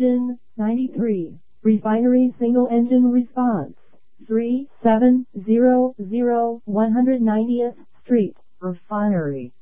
engine, 93. Refinery single engine response, 3700 190th Street, Refinery.